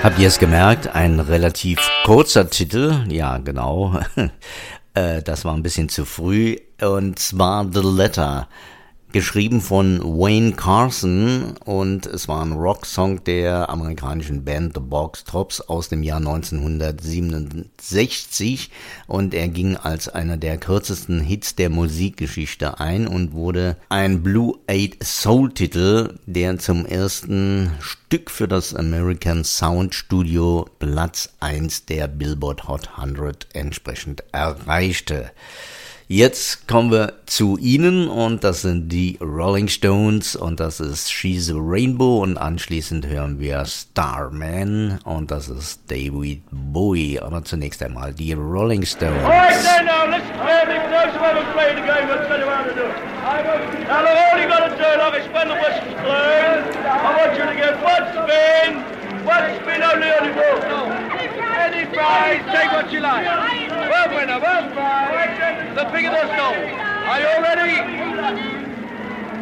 Habt ihr es gemerkt? Ein relativ kurzer Titel. Ja, genau. Das war ein bisschen zu früh. Und zwar The Letter. Geschrieben von Wayne Carson und es war ein Rocksong der amerikanischen Band The Box Tops aus dem Jahr 1967 und er ging als einer der kürzesten Hits der Musikgeschichte ein und wurde ein Blue Eyed Soul Titel, der zum ersten Stück für das American Sound Studio Platz 1 der Billboard Hot 100 entsprechend erreichte. Jetzt kommen wir zu Ihnen und das sind die Rolling Stones und das ist She's a Rainbow und anschließend hören wir Starman und das ist David Bowie. Aber zunächst einmal die Rolling Stones. Alright then now, listen clearly, for those who haven't played the game, I'll tell you how to do it. Now all you got to do, like it's when the whistle's blown, I want you to get one spin only on the ball. Any prize, take what you like. One winner, one prize, the bigger the song. Are you all ready?